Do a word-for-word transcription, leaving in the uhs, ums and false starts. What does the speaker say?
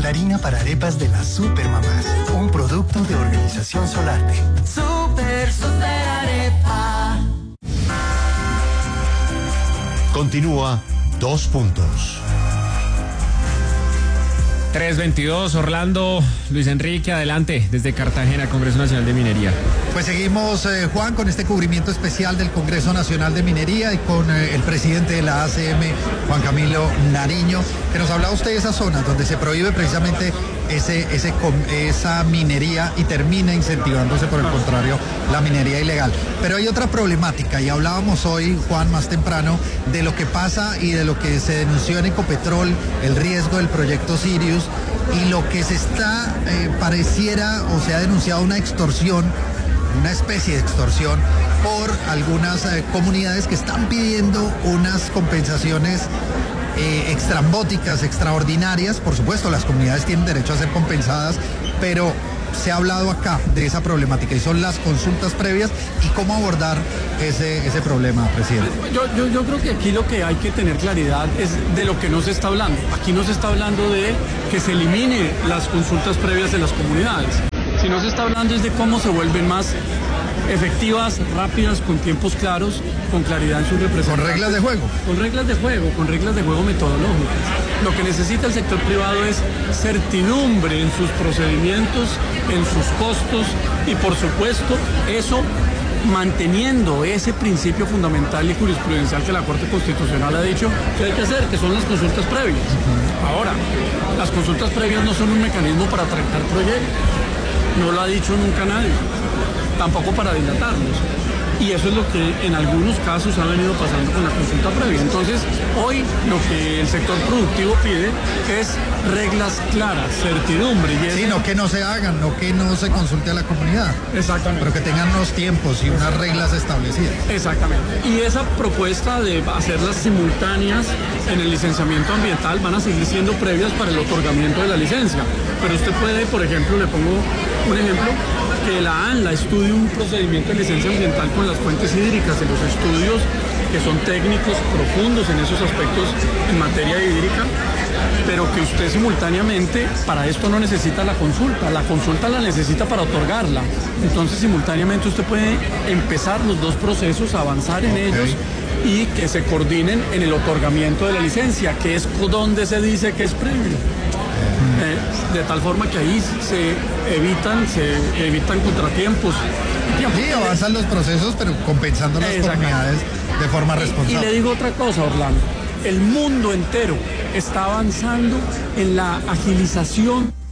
harina para arepas de las Supermamás, un producto de Organización Solarte. Super, super arepa. Continúa Dos Puntos. tres veintidós, Orlando, Luis Enrique, adelante, desde Cartagena, Congreso Nacional de Minería. Pues seguimos, eh, Juan, con este cubrimiento especial del Congreso Nacional de Minería y con eh, el presidente de la A C M, Juan Camilo Nariño, que nos hablaba usted de esa zona donde se prohíbe precisamente ese, ese, esa minería y termina incentivándose, por el contrario, la minería ilegal. Pero hay otra problemática y hablábamos hoy, Juan, más temprano, de lo que pasa y de lo que se denunció en Ecopetrol, el riesgo del proyecto Sirius y lo que se está, eh, pareciera o se ha denunciado una extorsión, una especie de extorsión por algunas eh, comunidades que están pidiendo unas compensaciones eh, extrambóticas, extraordinarias. Por supuesto, las comunidades tienen derecho a ser compensadas, pero se ha hablado acá de esa problemática y son las consultas previas y cómo abordar ese, ese problema, presidente. Yo, yo, yo creo que aquí lo que hay que tener claridad es de lo que no se está hablando. Aquí no se está hablando de que se elimine las consultas previas de las comunidades. Si no se está hablando es de cómo se vuelven más efectivas, rápidas, con tiempos claros, con claridad en sus representantes. Con reglas de juego. Con reglas de juego, con reglas de juego metodológicas. Lo que necesita el sector privado es certidumbre en sus procedimientos, en sus costos y, por supuesto, eso manteniendo ese principio fundamental y jurisprudencial que la Corte Constitucional ha dicho que hay que hacer, que son las consultas previas. Ahora, las consultas previas no son un mecanismo para tractar proyectos. No lo ha dicho nunca nadie, tampoco para dilatarlos. Y eso es lo que en algunos casos ha venido pasando con la consulta previa. Entonces, hoy lo que el sector productivo pide es reglas claras, certidumbre. Y sí, no que no se hagan, no que no se consulte a la comunidad. Exactamente. Pero que tengan unos tiempos y unas reglas establecidas. Exactamente. Y esa propuesta de hacerlas simultáneas en el licenciamiento ambiental van a seguir siendo previas para el otorgamiento de la licencia. Pero usted puede, por ejemplo, le pongo un ejemplo, que la ANLA estudie un procedimiento de licencia ambiental con las fuentes hídricas, en los estudios que son técnicos profundos en esos aspectos en materia hídrica, pero que usted simultáneamente, para esto no necesita la consulta, la consulta la necesita para otorgarla. Entonces simultáneamente usted puede empezar los dos procesos, avanzar en okay. ellos y que se coordinen en el otorgamiento de la licencia, que es donde se dice que es previo. Eh, de tal forma que ahí se evitan, se evitan contratiempos. Sí, avanzan los procesos, pero compensando las comunidades de forma responsable. Y, y le digo otra cosa, Orlando. El mundo entero está avanzando en la agilización